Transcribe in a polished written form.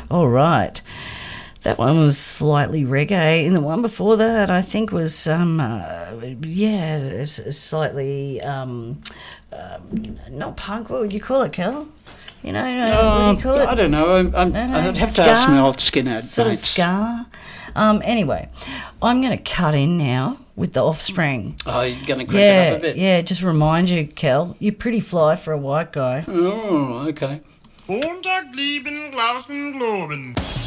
All right. That one was slightly reggae, and the one before that, I think, was slightly not punk. What would you call it, Kel? What do you call it? I don't know. I'd have to ask my old skinhead sort mates. of ska. Anyway, I'm going to cut in now with the Offspring. Oh, you're going to crank it up a bit? Yeah, just remind you, Kel, you're pretty fly for a white guy. Oh, okay. Montag lieben Glauben globen.